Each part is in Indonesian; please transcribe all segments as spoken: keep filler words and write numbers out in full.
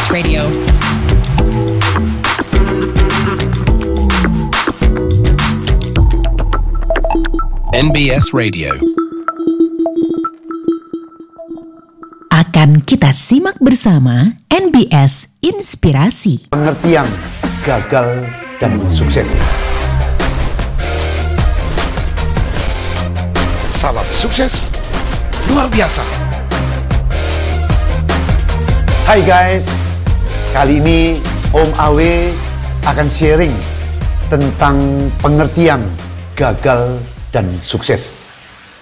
S Radio. N B S Radio. Akan kita simak bersama N B S Inspirasi. Pengertian gagal dan sukses. Salam sukses luar biasa. Hai guys, kali ini Om Awe akan sharing tentang pengertian gagal dan sukses.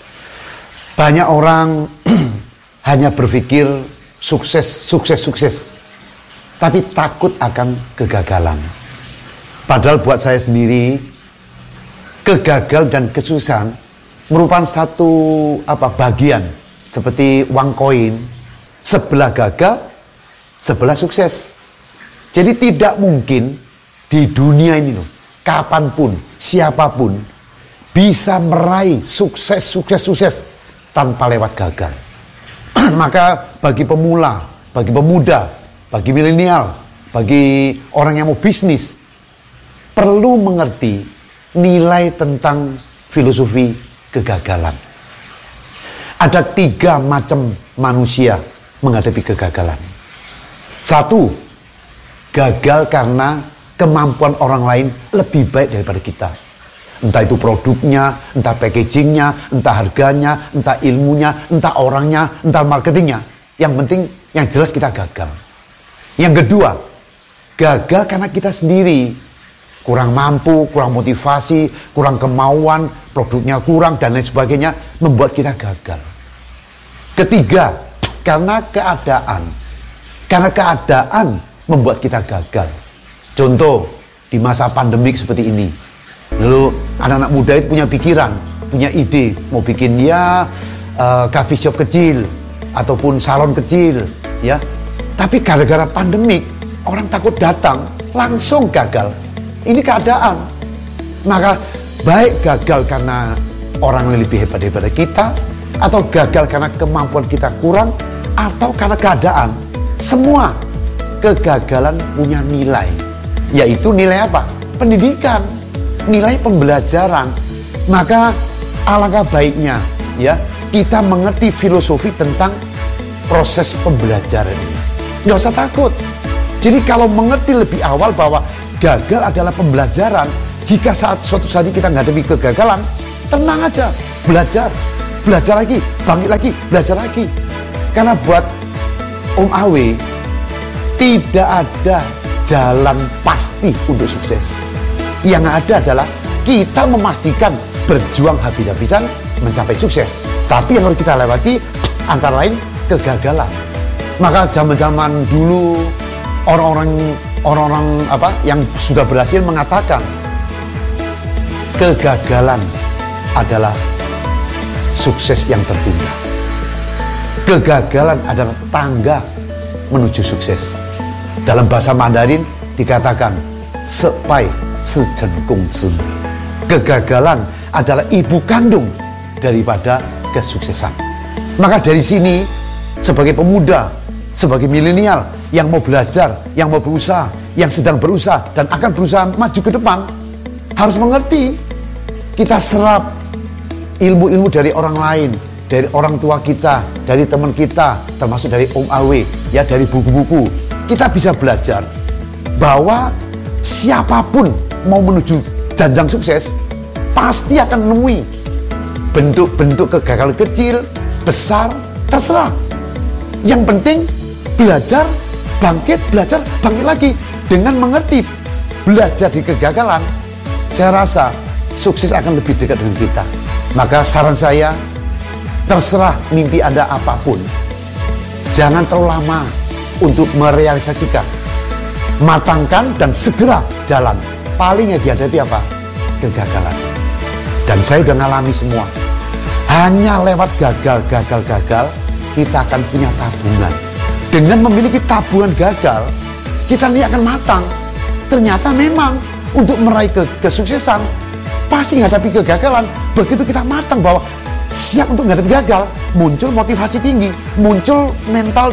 Banyak orang hanya berpikir sukses, sukses, sukses, tapi takut akan kegagalan. Padahal buat saya sendiri, kegagalan dan kesuksesan merupakan satu apa bagian seperti uang koin, sebelah gagal, sebelah sukses. Jadi tidak mungkin di dunia ini loh, kapanpun, siapapun bisa meraih sukses, sukses, sukses tanpa lewat gagal. Maka bagi pemula, bagi pemuda, bagi milenial, bagi orang yang mau bisnis, perlu mengerti nilai tentang filosofi kegagalan. Ada tiga macam manusia menghadapi kegagalan. Satu, gagal karena kemampuan orang lain lebih baik daripada kita. Entah itu produknya, entah packagingnya, entah harganya, entah ilmunya, entah orangnya, entah marketingnya. Yang penting, yang jelas kita gagal. Yang kedua, gagal karena kita sendiri kurang mampu, kurang motivasi, kurang kemauan, produknya kurang, dan lain sebagainya, membuat kita gagal. Ketiga, karena keadaan. Karena keadaan membuat kita gagal. Contoh, di masa pandemik seperti ini. Lalu anak-anak muda itu punya pikiran, punya ide, mau bikin ya uh, coffee shop kecil, ataupun salon kecil, ya. Tapi gara-gara pandemik, orang takut datang, langsung gagal. Ini keadaan. Maka baik gagal karena orang yang lebih hebat daripada kita, atau gagal karena kemampuan kita kurang, atau karena keadaan. Semua kegagalan punya nilai. Yaitu nilai apa? Pendidikan, nilai pembelajaran. Maka alangkah baiknya ya kita mengerti filosofi tentang proses pembelajaran ini. Nggak usah takut. Jadi kalau mengerti lebih awal bahwa gagal adalah pembelajaran, jika saat suatu saat kita menghadapi kegagalan, tenang aja, belajar, belajar lagi, bangkit lagi, belajar lagi. Karena buat Om Awe, tidak ada jalan pasti untuk sukses. Yang ada adalah kita memastikan berjuang habis-habisan mencapai sukses. Tapi yang harus kita lewati antara lain kegagalan. Maka zaman-zaman dulu orang-orang orang-orang apa yang sudah berhasil mengatakan kegagalan adalah sukses yang tertunda. Kegagalan adalah tangga menuju sukses. Dalam bahasa Mandarin dikatakan sepai sejengkung seni. Kegagalan adalah ibu kandung daripada kesuksesan. Maka dari sini sebagai pemuda, sebagai milenial yang mau belajar, yang mau berusaha, yang sedang berusaha dan akan berusaha maju ke depan, harus mengerti kita serap ilmu-ilmu dari orang lain, dari orang tua kita, dari teman kita, termasuk dari Om Awe, ya dari buku-buku. Kita bisa belajar bahwa siapapun mau menuju jenjang sukses pasti akan menemui bentuk-bentuk kegagalan kecil, besar, terserah. Yang penting belajar, bangkit, belajar, bangkit lagi. Dengan mengerti belajar di kegagalan, saya rasa sukses akan lebih dekat dengan kita. Maka saran saya, terserah mimpi Anda apapun, jangan terlalu lama untuk merealisasikan. Matangkan dan segera jalan. Paling yang dihadapi apa? Kegagalan. Dan saya udah ngalami semua. Hanya lewat gagal, gagal, gagal, kita akan punya tabungan. Dengan memiliki tabungan gagal, kita ini akan matang. Ternyata memang untuk meraih ke kesuksesan, pasti menghadapi kegagalan. Begitu kita matang bahwa siap untuk menghadapi gagal, muncul motivasi tinggi, muncul mental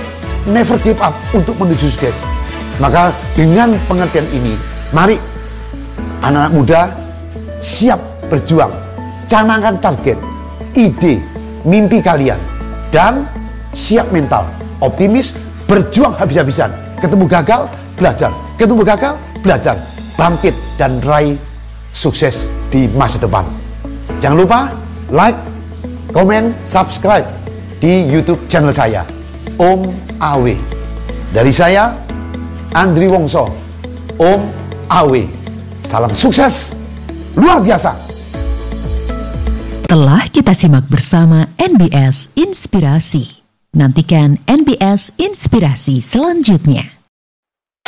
never give up untuk menuju sukses. Maka dengan pengertian ini, mari anak-anak muda siap berjuang, canangkan target, ide, mimpi kalian, dan siap mental, optimis, berjuang habis-habisan. Ketemu gagal, belajar. Ketemu gagal, belajar. Bangkit dan raih sukses di masa depan. Jangan lupa like, komen, subscribe di YouTube channel saya, Om Awe. Dari saya, Andri Wongso, Om Awe. Salam sukses luar biasa. Telah kita simak bersama N B S Inspirasi. Nantikan N B S Inspirasi selanjutnya.